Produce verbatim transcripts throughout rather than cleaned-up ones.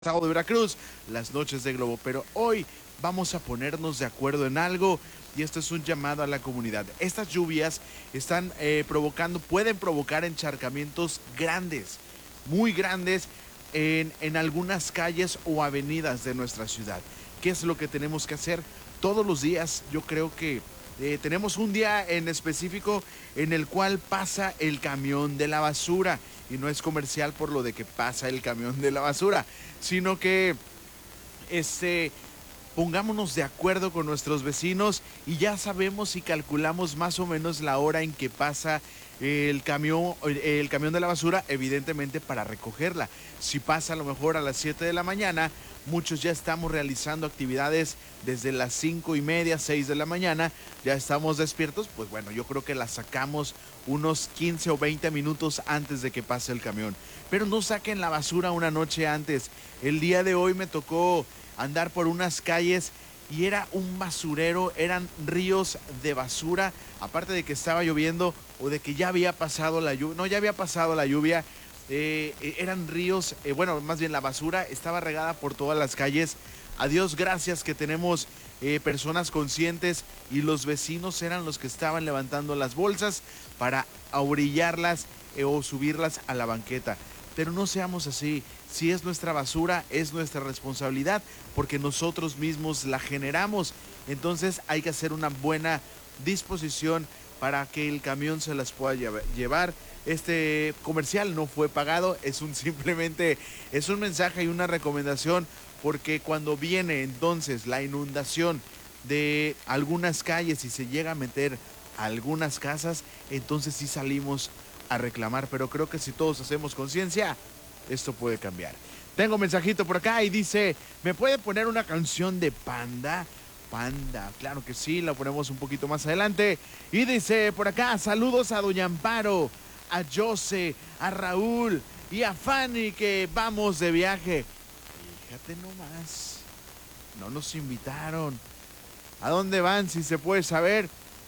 Estado de Veracruz, las noches de Globo, pero hoy vamos a ponernos de acuerdo en algo y esto es un llamado a la comunidad. Estas lluvias están eh, provocando, pueden provocar encharcamientos grandes, muy grandes en, en algunas calles o avenidas de nuestra ciudad. ¿Qué es lo que tenemos que hacer? Todos los días yo creo que eh, tenemos un día en específico en el cual pasa el camión de la basura y no es comercial por lo de que pasa el camión de la basura, sino que este pongámonos de acuerdo con nuestros vecinos y ya sabemos y calculamos más o menos la hora en que pasa el camión, el camión de la basura, evidentemente para recogerla. Si pasa a lo mejor a las siete de la mañana, muchos ya estamos realizando actividades desde las cinco y media, seis de la mañana, ya estamos despiertos, pues bueno, yo creo que la sacamos unos quince o veinte minutos antes de que pase el camión. Pero no saquen la basura una noche antes. El día de hoy me tocó andar por unas calles y era un basurero, eran ríos de basura, aparte de que estaba lloviendo o de que ya había pasado la lluvia, no, ya había pasado la lluvia, eh, eran ríos, eh, bueno, más bien la basura estaba regada por todas las calles. A Dios gracias que tenemos eh, personas conscientes y los vecinos eran los que estaban levantando las bolsas para orillarlas eh, o subirlas a la banqueta. Pero no seamos así. Si es nuestra basura, es nuestra responsabilidad, porque nosotros mismos la generamos. Entonces hay que hacer una buena disposición para que el camión se las pueda llevar. Este comercial no fue pagado, es un simplemente, es un mensaje y una recomendación, porque cuando viene entonces la inundación de algunas calles y se llega a meter a algunas casas, entonces sí salimos a reclamar, pero creo que si todos hacemos conciencia, esto puede cambiar. Tengo un mensajito por acá y dice, ¿me puede poner una canción de Panda? Panda, claro que sí, la ponemos un poquito más adelante. Y dice por acá, saludos a Doña Amparo, a Jose, a Raúl y a Fanny, que vamos de viaje. Fíjate nomás, no nos invitaron. ¿A dónde van, si se puede saber?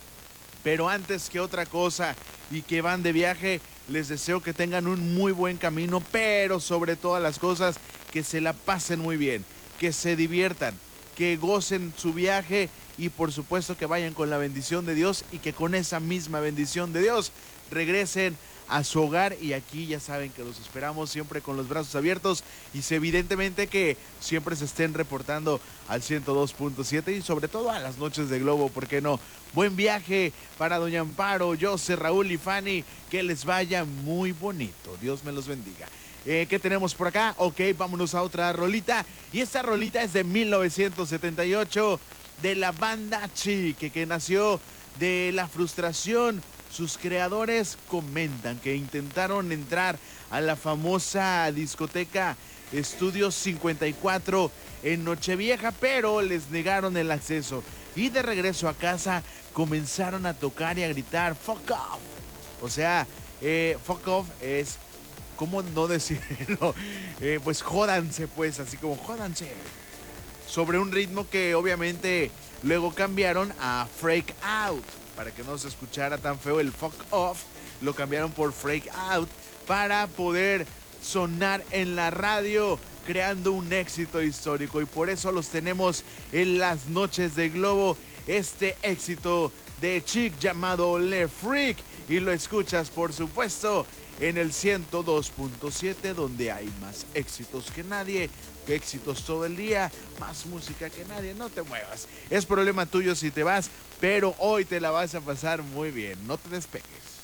Pero antes que otra cosa y que van de viaje, les deseo que tengan un muy buen camino, pero sobre todas las cosas, que se la pasen muy bien, que se diviertan, que gocen su viaje y por supuesto que vayan con la bendición de Dios y que con esa misma bendición de Dios regresen a su hogar. Y aquí ya saben que los esperamos siempre con los brazos abiertos y evidentemente que siempre se estén reportando al ciento dos punto siete y sobre todo a las noches de Globo, ¿por qué no? Buen viaje para Doña Amparo, José, Raúl y Fanny, que les vaya muy bonito, Dios me los bendiga. Eh, ¿Qué tenemos por acá? Ok, vámonos a otra rolita, y esta rolita es de mil novecientos setenta y ocho, de la banda Chique, que nació de la frustración. Sus creadores comentan que intentaron entrar a la famosa discoteca Estudios cincuenta y cuatro en Nochevieja, pero les negaron el acceso. Y de regreso a casa comenzaron a tocar y a gritar "fuck off". O sea, eh, fuck off es, ¿cómo no decirlo? Eh, pues jódanse, pues, así como jódanse. Sobre un ritmo que obviamente luego cambiaron a Freak Out. Para que no se escuchara tan feo el fuck off, lo cambiaron por Freak Out para poder sonar en la radio, creando un éxito histórico. Y por eso los tenemos en las noches de Globo, este éxito de Chic llamado Le Freak. Y lo escuchas, por supuesto, en el ciento dos punto siete, donde hay más éxitos que nadie, que éxitos todo el día, más música que nadie. No te muevas, es problema tuyo si te vas, pero hoy te la vas a pasar muy bien, no te despegues.